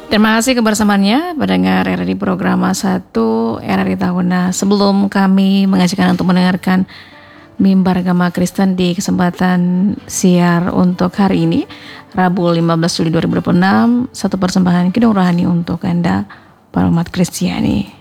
Terima kasih kebersamaannya pendengar RRI Program 1 RRI Tahuna. Sebelum kami mengajakkan untuk mendengarkan Mimbar Agama Kristen di kesempatan siar untuk hari ini, Rabu 15 Juli 2026, satu persembahan kidung rohani untuk Anda, para umat Kristiani.